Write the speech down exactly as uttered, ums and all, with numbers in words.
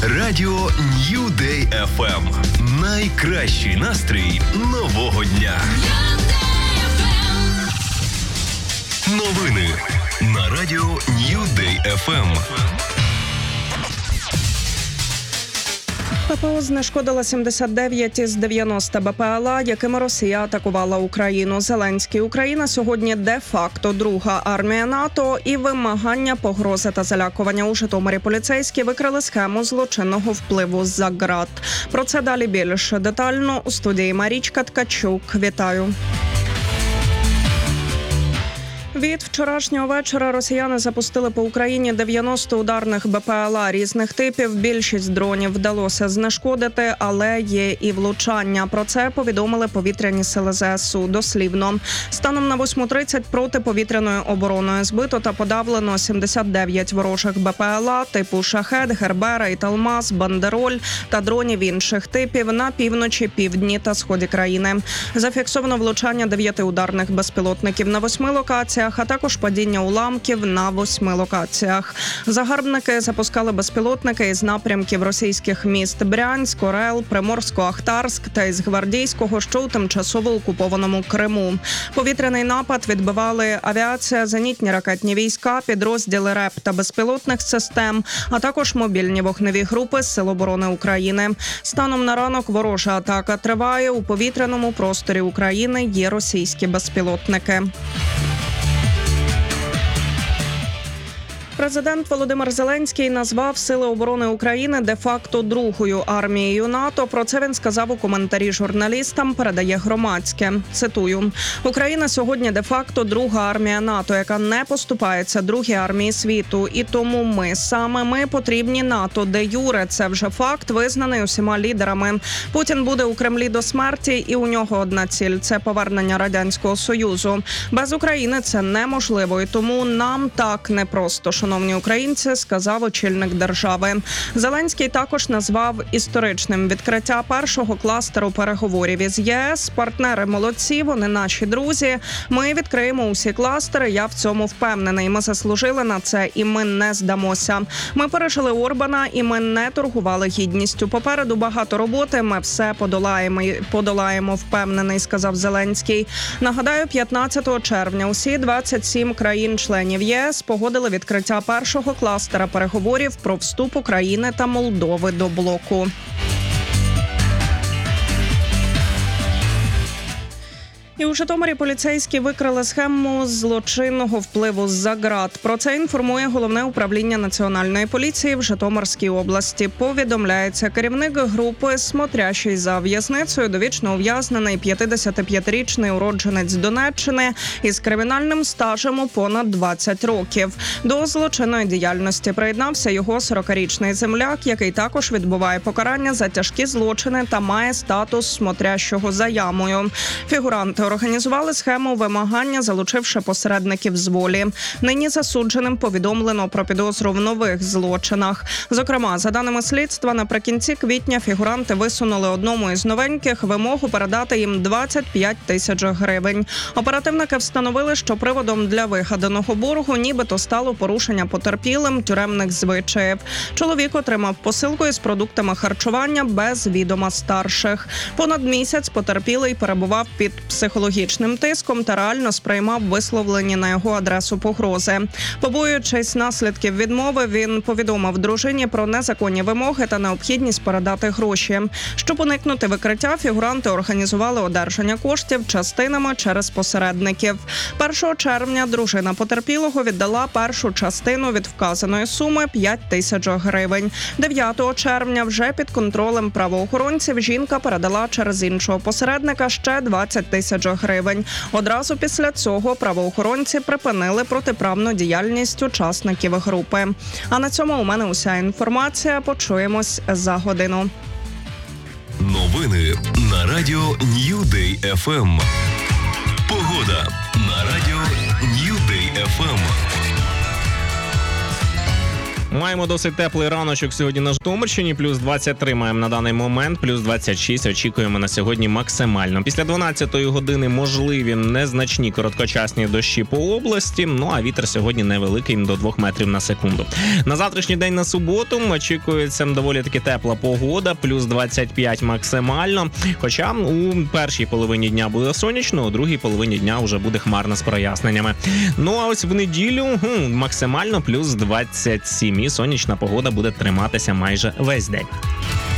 Радіо New Day еф ем. Найкращий настрій нового дня. Новини на Радіо New Day еф ем. ППО знешкодила сімдесят дев'ять із дев'яноста БПЛА, якими Росія атакувала Україну. Зеленський: Україна сьогодні де-факто друга армія НАТО, і вимагання, погрози та залякування. У Житомирі поліцейські викрили схему злочинного впливу за ґрат. Про це далі більш детально у студії Марічка Ткачук. Вітаю. Від вчорашнього вечора росіяни запустили по Україні дев'яносто ударних БПЛА різних типів. Більшість дронів вдалося знешкодити, але є і влучання. Про це повідомили повітряні сили зе ес у. Дослівно: станом на восьму тридцять протиповітряною обороною збито та подавлено сімдесят дев'ять ворожих БПЛА типу «Шахед», «Гербера», «Італмаз», «Бандероль» та дронів інших типів на півночі, півдні та сході країни. Зафіксовано влучання дев'яти ударних безпілотників на восьми локаціях, а також падіння уламків на восьми локаціях. Загарбники запускали безпілотники із напрямків російських міст Брянськ, Орел, Приморсько-Ахтарськ та із Гвардійського, що у тимчасово окупованому Криму. Повітряний напад відбивали авіація, зенітні ракетні війська, підрозділи РЕП та безпілотних систем, а також мобільні вогневі групи Сил оборони України. Станом на ранок ворожа атака триває. У повітряному просторі України є російські безпілотники. Президент Володимир Зеленський назвав Сили оборони України де-факто другою армією НАТО. Про це він сказав у коментарі журналістам, передає Громадське. Цитую: «Україна сьогодні де-факто друга армія НАТО, яка не поступається другій армії світу. І тому ми, саме ми потрібні НАТО де-юре. Це вже факт, визнаний усіма лідерами. Путін буде у Кремлі до смерті, і у нього одна ціль – це повернення Радянського Союзу. Без України це неможливо, і тому нам так непросто, шановні українці», – сказав очільник держави. Зеленський також назвав історичним відкриття першого кластеру переговорів із є ес. «Партнери молодці, вони наші друзі. Ми відкриємо усі кластери, я в цьому впевнений. Ми заслужили на це, і ми не здамося. Ми пережили Орбана, і ми не торгували гідністю. Попереду багато роботи, ми все подолаємо, подолаємо, впевнений», – сказав Зеленський. Нагадаю, п'ятнадцятого червня усі двадцять сім країн-членів є ес погодили відкриття першого кластера переговорів про вступ України та Молдови до блоку. І у Житомирі поліцейські викрили схему злочинного впливу за ґрат. Про це інформує Головне управління Національної поліції в Житомирській області. Повідомляється, керівник групи, смотрящий за в'язницею, довічно ув'язнений п'ятдесятип'ятирічний уродженець Донеччини із кримінальним стажем у понад двадцять років. До злочинної діяльності приєднався його сорокарічний земляк, який також відбуває покарання за тяжкі злочини та має статус смотрящого за ямою. Фігуранти організували схему вимагання, залучивши посередників з волі. Нині засудженим повідомлено про підозру в нових злочинах. Зокрема, за даними слідства, наприкінці квітня фігуранти висунули одному із новеньких вимогу передати їм двадцять п'ять тисяч гривень. Оперативники встановили, що приводом для вигаданого боргу нібито стало порушення потерпілим тюремних звичаїв. Чоловік отримав посилку із продуктами харчування без відома старших. Понад місяць потерпілий перебував під психологічним тиском та реально сприймав висловлені на його адресу погрози. Побоюючись наслідків відмови, він повідомив дружині про незаконні вимоги та необхідність передати гроші. Щоб уникнути викриття, фігуранти організували одержання коштів частинами через посередників. першого червня дружина потерпілого віддала першу частину від вказаної суми – п'ять тисяч гривень. дев'ятого червня вже під контролем правоохоронців жінка передала через іншого посередника ще двадцять тисяч гривень. Одразу після цього правоохоронці припинили протиправну діяльність учасників групи. А на цьому у мене уся інформація. Почуємось за годину. Новини на Радіо New Day еф ем. Погода на Радіо New Day еф ем. Маємо досить теплий раночок сьогодні на Житомирщині, плюс двадцять три маємо на даний момент, плюс двадцять шість очікуємо на сьогодні максимально. Після дванадцятої години можливі незначні короткочасні дощі по області, ну а вітер сьогодні невеликий, до двох метрів на секунду. На завтрашній день, на суботу, очікується доволі таки тепла погода, плюс двадцять п'ять максимально, хоча у першій половині дня буде сонячно, у другій половині дня вже буде хмарно з проясненнями. Ну а ось в неділю хм, максимально плюс двадцять сім, і сонячна погода буде триматися майже весь день.